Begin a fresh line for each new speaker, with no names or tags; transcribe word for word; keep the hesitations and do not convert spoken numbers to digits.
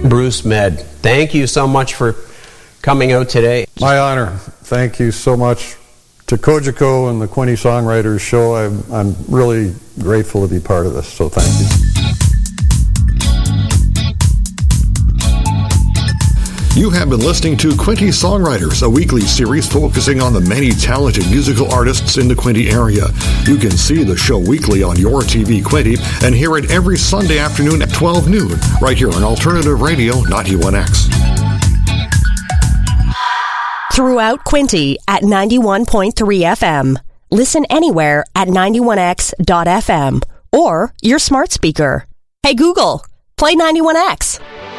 Bruce Med. Thank you so much for coming out today.
My honor. Thank you so much to Kojiko and the Quinte Songwriters Show. I'm, I'm really grateful to be part of this, so thank you.
You have been listening to Quinte Songwriters, a weekly series focusing on the many talented musical artists in the Quinte area. You can see the show weekly on your T V Quinte and hear it every Sunday afternoon at twelve noon, right here on Alternative Radio ninety-one X.
Throughout Quinte at ninety-one point three F M. Listen anywhere at ninety-one X dot F M or your smart speaker. Hey Google, play ninety-one X.